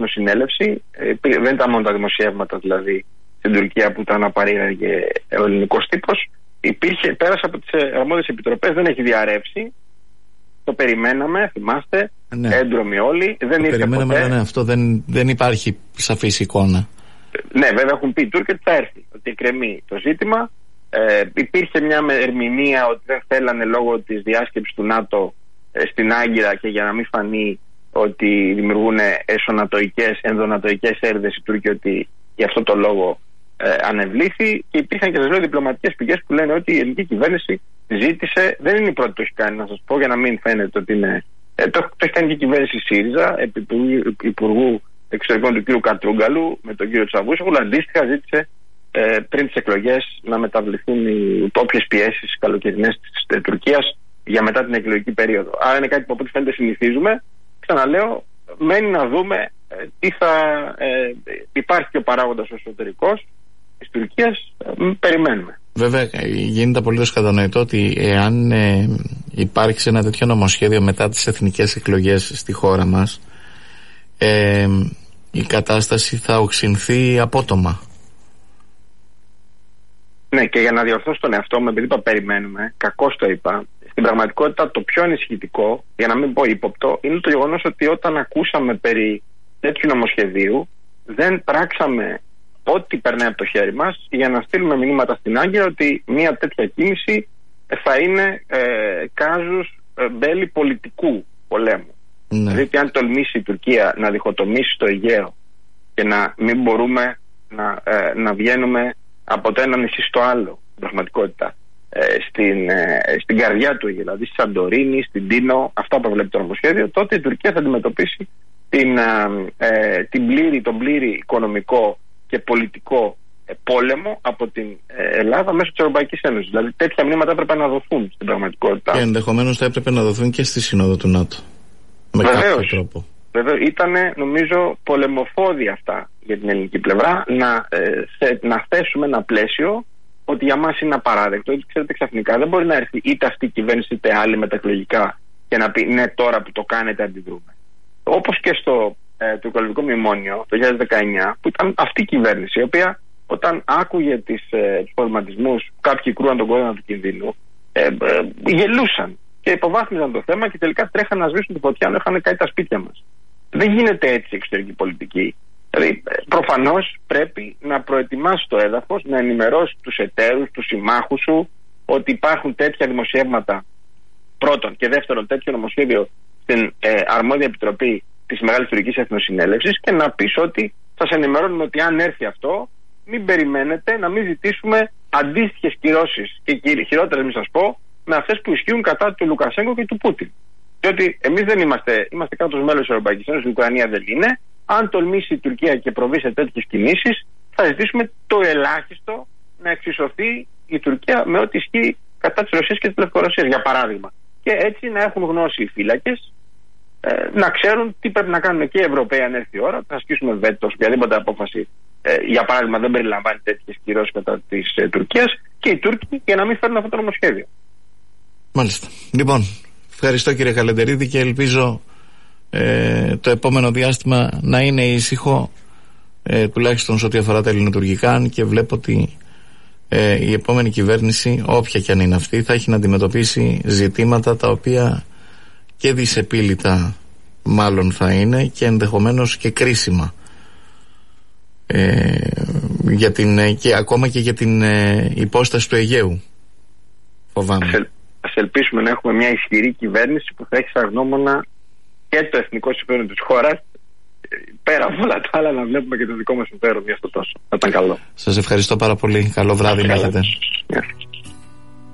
Εθνοσυνέλευση. Δεν ήταν μόνο τα δημοσιεύματα δηλαδή στην Τουρκία που τα αναπαρήγαγε ο ελληνικός τύπος. Πέρασε από τις αρμόδιες επιτροπές, δεν έχει διαρρεύσει. Το περιμέναμε, θυμάστε, έντρομοι όλοι. Δεν ήρθε περιμέναμε, ποτέ. Ναι, αυτό δεν υπάρχει σαφής εικόνα. Ναι, βέβαια έχουν πει οι Τούρκοι ότι θα έρθει, ότι εκκρεμεί το ζήτημα. Υπήρχε μια ερμηνεία ότι δεν θέλανε λόγω της διάσκεψης του ΝΑΤΟ στην Άγκυρα και για να μην φανεί ότι δημιουργούν ενδονατοικές έρηδες οι Τούρκοι, ότι γι' αυτό το λόγο ανεβλήθη. Και υπήρχαν και σας λέω διπλωματικές πηγές που λένε ότι η ελληνική κυβέρνηση ζήτησε, δεν είναι η πρώτη που το έχει κάνει, να σας πω για να μην φαίνεται ότι είναι. Το έχει κάνει και η κυβέρνηση ΣΥΡΙΖΑ επί Υπουργού Εξωτερικών του κ. Κατρούγκαλου με τον κ. Τσαβούσογλου. Αντίστοιχα ζήτησε πριν τις εκλογές να μεταβληθούν οι όποιες πιέσεις καλοκαιρινές της Τουρκίας για μετά την εκλογική περίοδο. Άρα είναι κάτι που από ό,τι φαίνεται συνηθίζουμε. Ξαναλέω, μένει να δούμε τι θα υπάρχει και ο παράγοντας ο εσωτερικός της Τουρκίας. Περιμένουμε. Βέβαια γίνεται απολύτως κατανοητό ότι εάν υπάρξει ένα τέτοιο νομοσχέδιο μετά τις εθνικές εκλογές στη χώρα μας, η κατάσταση θα οξυνθεί απότομα. Ναι, και για να διορθώσω τον εαυτό μου, επειδή είπα περιμένουμε, κακώς το είπα, στην πραγματικότητα το πιο ανησυχητικό, για να μην πω ύποπτο, είναι το γεγονός ότι όταν ακούσαμε περί τέτοιου νομοσχεδίου, δεν πράξαμε ό,τι περνάει από το χέρι μας για να στείλουμε μηνύματα στην Άγκυρα ότι μια τέτοια κίνηση θα είναι κάζους μπέλη πολιτικού πολέμου. Ναι. Δηλαδή, αν τολμήσει η Τουρκία να διχοτομήσει το Αιγαίο και να μην μπορούμε να βγαίνουμε από το ένα νησί στο άλλο, στην πραγματικότητα, στην καρδιά του Αιγαίου, δηλαδή στη Σαντορίνη, στην Τίνο, αυτά που βλέπει το νομοσχέδιο, τότε η Τουρκία θα αντιμετωπίσει τον πλήρη οικονομικό και πολιτικό πόλεμο από την Ελλάδα μέσω της Ευρωπαϊκής Ένωσης. Δηλαδή τέτοια μηνύματα έπρεπε να δοθούν στην πραγματικότητα. Και ενδεχομένως θα έπρεπε να δοθούν και στη Σύνοδο του ΝΑΤΟ. Με κάποιο τρόπο. Βέβαια ήταν νομίζω πολεμοφόδια αυτά για την ελληνική πλευρά να θέσουμε ένα πλαίσιο ότι για μας είναι απαράδεκτο. Γιατί ξέρετε, ξαφνικά δεν μπορεί να έρθει είτε αυτή η κυβέρνηση είτε άλλη μεταεκλογικά και να πει ναι, τώρα που το κάνετε αντιδρούμε. Όπως και στο το οικολογικό μνημόνιο το 2019, που ήταν αυτή η κυβέρνηση η οποία όταν άκουγε τους προβληματισμούς, κάποιοι κρούαν τον κόδωνα του κινδύνου, γελούσαν και υποβάθμιζαν το θέμα και τελικά τρέχαν να σβήσουν τη φωτιά να είχαν καεί τα σπίτια μας. Δεν γίνεται έτσι η εξωτερική πολιτική. Δηλαδή, προφανώς πρέπει να προετοιμάσει το έδαφος, να ενημερώσει τους εταίρους, τους συμμάχους σου ότι υπάρχουν τέτοια δημοσιεύματα πρώτον, και δεύτερον τέτοιο νομοσχέδιο στην αρμόδια επιτροπή της Μεγάλης Τουρκικής Εθνοσυνέλευσης και να πεις ότι σας ενημερώνουμε ότι αν έρθει αυτό, μην περιμένετε να μην ζητήσουμε αντίστοιχες κυρώσεις και χειρότερες, μην σας πω, με αυτές που ισχύουν κατά του Λουκασέγκο και του Πούτιν. Διότι εμείς δεν είμαστε κράτος μέλος της Ευρωπαϊκής Ένωσης, η Ουκρανία δεν είναι. Αν τολμήσει η Τουρκία και προβεί σε τέτοιες κινήσεις, θα ζητήσουμε το ελάχιστο να εξισωθεί η Τουρκία με ό,τι ισχύει κατά της Ρωσίας και της Λευκορωσίας, για παράδειγμα. Και έτσι να έχουν γνώση οι φύλακες, να ξέρουν τι πρέπει να κάνουν και οι Ευρωπαίοι αν έρθει η ώρα, θα ασκήσουμε βέτο σε οποιαδήποτε απόφαση, για παράδειγμα, δεν περιλαμβάνει τέτοιες κυρώσεις κατά της Τουρκίας, και οι Τούρκοι για να μην φέρουν αυτό το νομοσχέδιο. Μάλιστα. Λοιπόν, ευχαριστώ κύριε Καλεντερίδη και ελπίζω το επόμενο διάστημα να είναι ήσυχο, τουλάχιστον σε ό,τι αφορά τα ελληνοτουρκικά, και βλέπω ότι η επόμενη κυβέρνηση, όποια και αν είναι αυτή, θα έχει να αντιμετωπίσει ζητήματα τα οποία και δυσεπίλητα μάλλον θα είναι και ενδεχομένως και κρίσιμα και ακόμα και για την υπόσταση του Αιγαίου, φοβάμαι. Ας ελπίσουμε να έχουμε μια ισχυρή κυβέρνηση που θα έχει σαν γνώμονα και το εθνικό συμφέρον της χώρας, πέρα από όλα τα άλλα να βλέπουμε και το δικό μας συμφέρον, γι' αυτό τόσο. Θα ήταν καλό. Σας ευχαριστώ πάρα πολύ. Καλό βράδυ να έχετε.